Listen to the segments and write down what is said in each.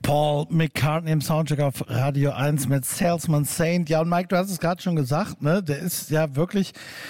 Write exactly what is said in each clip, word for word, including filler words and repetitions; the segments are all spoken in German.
Paul McCartney im Soundcheck auf Radio eins mit Salesman Saint. Ja, und Mike, du hast es gerade schon gesagt, ne? Der ist ja wirklich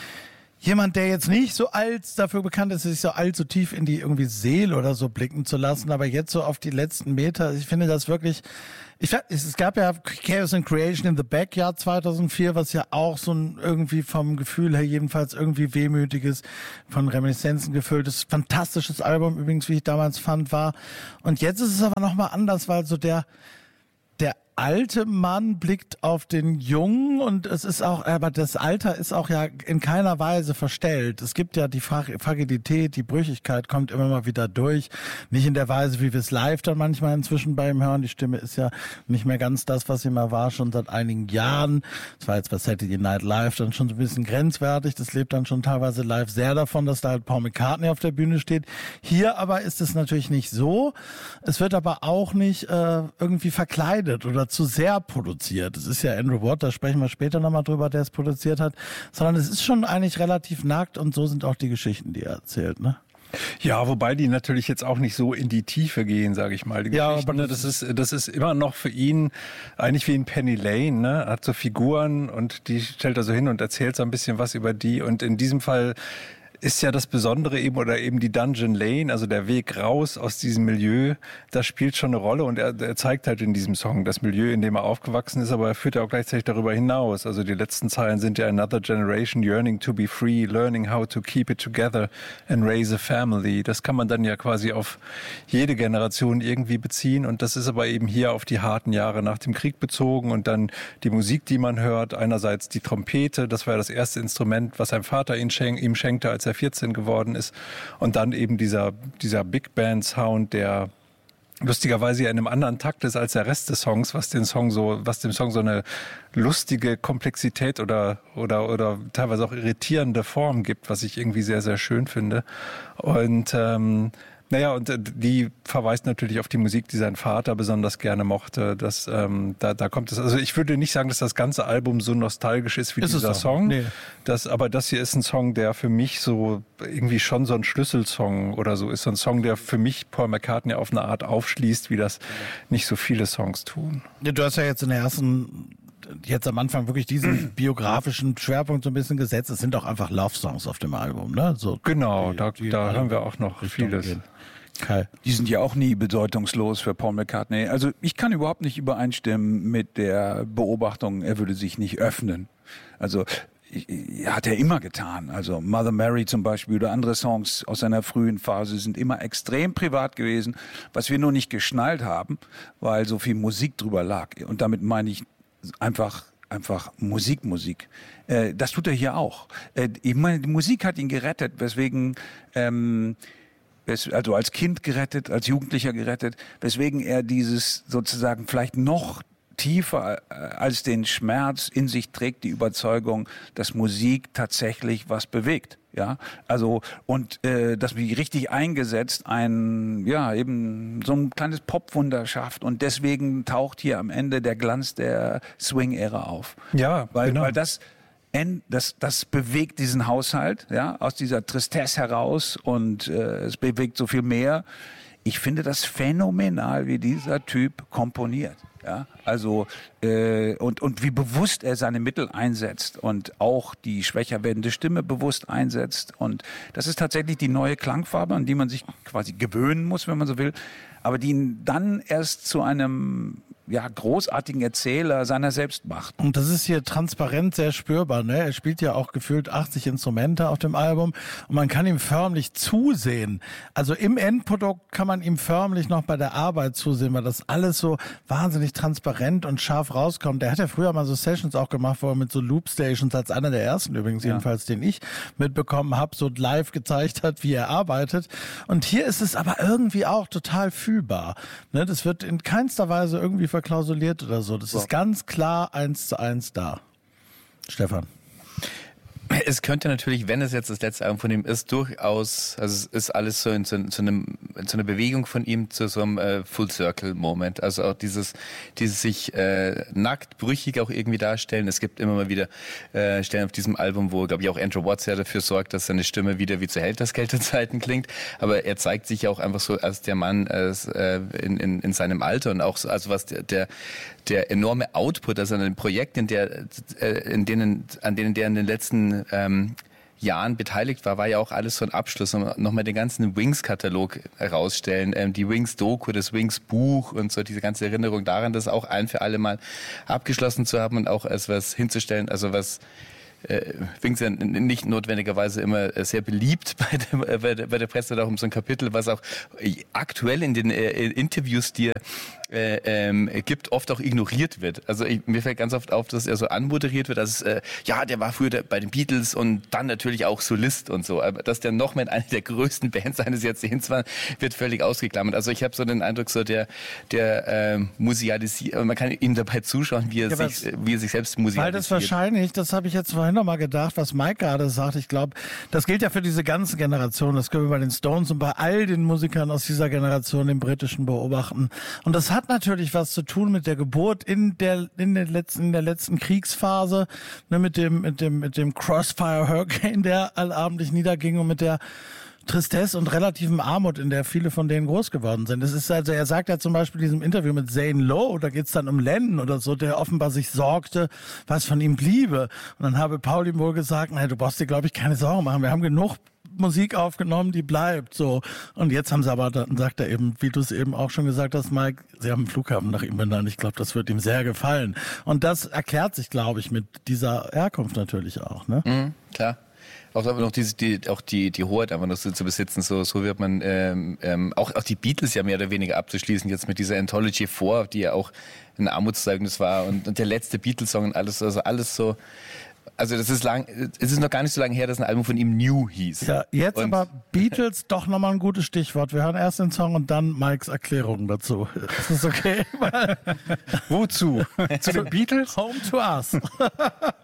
jemand, der jetzt nicht so alt dafür bekannt ist, sich so allzu tief in die irgendwie Seele oder so blicken zu lassen, aber jetzt so auf die letzten Meter, ich finde das wirklich, ich, es gab ja Chaos and Creation in the Backyard zweitausendvier, was ja auch so ein irgendwie vom Gefühl her jedenfalls irgendwie wehmütiges, von Reminiszenzen gefülltes, fantastisches Album übrigens, wie ich damals fand, war. Und jetzt ist es aber nochmal anders, weil so der, der alte Mann blickt auf den Jungen und es ist auch, aber das Alter ist auch ja in keiner Weise verstellt. Es gibt ja die Fragilität, die Brüchigkeit kommt immer mal wieder durch. Nicht in der Weise, wie wir es live dann manchmal inzwischen bei ihm hören. Die Stimme ist ja nicht mehr ganz das, was sie mal war, schon seit einigen Jahren. Das war jetzt bei Saturday Night Live dann schon so ein bisschen grenzwertig. Das lebt dann schon teilweise live sehr davon, dass da halt Paul McCartney auf der Bühne steht. Hier aber ist es natürlich nicht so. Es wird aber auch nicht äh, irgendwie verkleidet oder zu sehr produziert. Es ist ja Andrew Watt, da sprechen wir später nochmal drüber, der es produziert hat, sondern es ist schon eigentlich relativ nackt und so sind auch die Geschichten, die er erzählt, ne? Ja, wobei die natürlich jetzt auch nicht so in die Tiefe gehen, sage ich mal. Die ja, aber das ist, das ist immer noch für ihn eigentlich wie ein Penny Lane, ne? Er hat so Figuren und die stellt er so hin und erzählt so ein bisschen was über die und in diesem Fall ist ja das Besondere eben oder eben die Dungeon Lane, also der Weg raus aus diesem Milieu, das spielt schon eine Rolle und er, er zeigt halt in diesem Song das Milieu, in dem er aufgewachsen ist, aber er führt ja auch gleichzeitig darüber hinaus. Also die letzten Zeilen sind ja Another generation yearning to be free, learning how to keep it together and raise a family. Das kann man dann ja quasi auf jede Generation irgendwie beziehen und das ist aber eben hier auf die harten Jahre nach dem Krieg bezogen und dann die Musik, die man hört, einerseits die Trompete, das war ja das erste Instrument, was sein Vater ihm, schenk, ihm schenkte, als er vierzehn geworden ist. Und dann eben dieser, dieser Big Band Sound, der lustigerweise ja in einem anderen Takt ist als der Rest des Songs, was den Song so, was dem Song so eine lustige Komplexität oder, oder, oder teilweise auch irritierende Form gibt, was ich irgendwie sehr, sehr schön finde. Und, ähm, naja, und die verweist natürlich auf die Musik, die sein Vater besonders gerne mochte. Das, ähm, da, da kommt es. Also ich würde nicht sagen, dass das ganze Album so nostalgisch ist wie ist dieser Song. Nee. Das, aber das hier ist ein Song, der für mich so irgendwie schon so ein Schlüsselsong oder so ist. So ein Song, der für mich Paul McCartney auf eine Art aufschließt, wie das nicht so viele Songs tun. Ja, du hast ja jetzt in der ersten jetzt am Anfang wirklich diesen biografischen Schwerpunkt so ein bisschen gesetzt. Es sind auch einfach Love-Songs auf dem Album, ne? So genau, die, da, die da hören wir auch noch vieles. Gehen. Okay. Die sind ja auch nie bedeutungslos für Paul McCartney. Also ich kann überhaupt nicht übereinstimmen mit der Beobachtung, er würde sich nicht öffnen. Also hat er immer getan. Also Mother Mary zum Beispiel oder andere Songs aus seiner frühen Phase sind immer extrem privat gewesen, was wir nur nicht geschnallt haben, weil so viel Musik drüber lag. Und damit meine ich einfach einfach Musik, Musik. Äh, das tut er hier auch. Äh, ich meine, die Musik hat ihn gerettet, weswegen ähm, also als Kind gerettet, als Jugendlicher gerettet, weswegen er dieses sozusagen vielleicht noch tiefer als den Schmerz in sich trägt, die Überzeugung, dass Musik tatsächlich was bewegt. Ja, also und äh, das wie richtig eingesetzt ein ja eben so ein kleines Popwunder schafft und deswegen taucht hier am Ende der Glanz der Swing-Ära auf. Ja, weil genau. weil das Das, das bewegt diesen Haushalt, ja, aus dieser Tristesse heraus und äh, es bewegt so viel mehr. Ich finde das phänomenal, wie dieser Typ komponiert, ja, also äh, und und wie bewusst er seine Mittel einsetzt und auch die schwächer werdende Stimme bewusst einsetzt und das ist tatsächlich die neue Klangfarbe, an die man sich quasi gewöhnen muss, wenn man so will, aber die ihn dann erst zu einem ja, großartigen Erzähler seiner selbst macht. Und das ist hier transparent sehr spürbar, ne? Er spielt ja auch gefühlt achtzig Instrumente auf dem Album und man kann ihm förmlich zusehen. Also im Endprodukt kann man ihm förmlich noch bei der Arbeit zusehen, weil das alles so wahnsinnig transparent und scharf rauskommt. Der hat ja früher mal so Sessions auch gemacht, wo er mit so Loopstations, als einer der ersten übrigens ja. jedenfalls, den ich mitbekommen habe, so live gezeigt hat, wie er arbeitet. Und hier ist es aber irgendwie auch total fühlbar. Ne? Das wird in keinster Weise irgendwie verklausuliert oder so. Das so. ist ganz klar eins zu eins da. Stefan. Es könnte natürlich, wenn es jetzt das letzte Album von ihm ist, durchaus, also es ist alles so in so, in so, einem, in so einer Bewegung von ihm zu so einem äh, Full-Circle-Moment. Also auch dieses, dieses sich äh, nackt, brüchig auch irgendwie darstellen. Es gibt immer mal wieder äh, Stellen auf diesem Album, wo, glaube ich, auch Andrew Watts ja dafür sorgt, dass seine Stimme wieder wie zu Helter-Skelter-Zeiten klingt. Aber er zeigt sich auch einfach so als der Mann als, äh, in, in, in seinem Alter und auch so, also was der, der, der enorme Output, also an den Projekten, der, äh, in denen, an denen der in den letzten Ähm, Jahren beteiligt war, war ja auch alles so ein Abschluss und nochmal den ganzen Wings-Katalog herausstellen, ähm, die Wings-Doku, das Wings-Buch und so diese ganze Erinnerung daran, das auch ein für alle Mal abgeschlossen zu haben und auch als was hinzustellen, also was äh, Wings ja nicht notwendigerweise immer sehr beliebt bei der, bei der, bei der Presse, auch um so ein Kapitel, was auch aktuell in den äh, Interviews, die er Äh, ähm, gibt, oft auch ignoriert wird. Also ich, mir fällt ganz oft auf, dass er so anmoderiert wird, dass äh, ja, der war früher der, bei den Beatles und dann natürlich auch Solist und so. Aber dass der noch mit einer der größten Bands seines Jahrzehnts war, wird völlig ausgeklammert. Also ich habe so den Eindruck, so der der ähm, musialisiert, man kann ihm dabei zuschauen, wie er ja, sich wie er sich selbst musialisiert. Weil das wahrscheinlich, das habe ich jetzt vorhin noch mal gedacht, was Mike gerade sagt, ich glaube, das gilt ja für diese ganze Generation, das können wir bei den Stones und bei all den Musikern aus dieser Generation im Britischen beobachten. Und das hat natürlich was zu tun mit der Geburt in der in der letzten in der letzten Kriegsphase, ne, mit dem mit dem mit dem Crossfire Hurricane, der allabendlich niederging und mit der Tristesse und relativen Armut, in der viele von denen groß geworden sind. Das ist also, er sagt ja zum Beispiel in diesem Interview mit Zane Lowe, da geht's dann um Lennon oder so, der offenbar sich sorgte, was von ihm bliebe. Und dann habe Paul ihm wohl gesagt, naja, du brauchst dir, glaube ich, keine Sorgen machen. Wir haben genug Musik aufgenommen, die bleibt so. Und jetzt haben sie aber, dann sagt er eben, wie du es eben auch schon gesagt hast, Mike, sie haben einen Flughafen nach ihm benannt. Ich glaube, das wird ihm sehr gefallen. Und das erklärt sich, glaube ich, mit dieser Herkunft natürlich auch. Ne? Mhm, klar. Auch aber noch diese, die, auch die, die Hoheit einfach noch so zu besitzen, so, so wird man, ähm, ähm, auch, auch die Beatles ja mehr oder weniger abzuschließen, jetzt mit dieser Anthology vier, die ja auch ein Armutszeugnis war und, und der letzte Beatles-Song und alles, also alles so. Also das ist lang, es ist noch gar nicht so lange her, dass ein Album von ihm New hieß. Ja, jetzt und aber Beatles doch nochmal ein gutes Stichwort. Wir hören erst den Song und dann Mikes Erklärung dazu. Ist das okay? Wozu? Zu den Beatles? Home to Us.